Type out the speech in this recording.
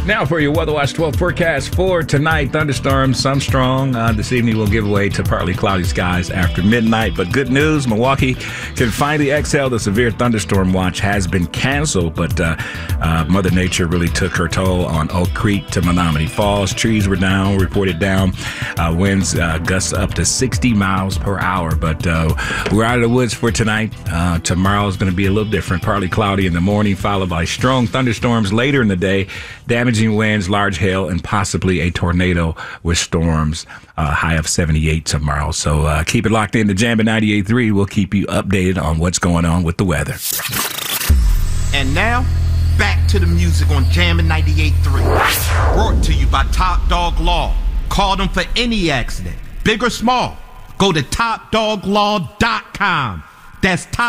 Now for your Weather Watch 12 forecast for tonight. Thunderstorms, some strong. This evening will give way to partly cloudy skies after midnight. But good news, Milwaukee can finally exhale. The severe thunderstorm watch has been canceled, but Mother Nature really took her toll on Oak Creek to Menominee Falls. Trees were down, reported down. Winds gusts up to 60 miles per hour. But we're out of the woods for tonight. Tomorrow is going to be a little different. Partly cloudy in the morning, followed by strong thunderstorms later in the day. Damaging winds, large hail, and possibly a tornado with storms. High of 78 tomorrow. So keep it locked in to Jammin' 98.3. We'll keep you updated on what's going on with the weather. And now, back to the music on Jammin' 98.3. Brought to you by Top Dog Law. Call them for any accident, big or small. Go to TopDogLaw.com. That's Top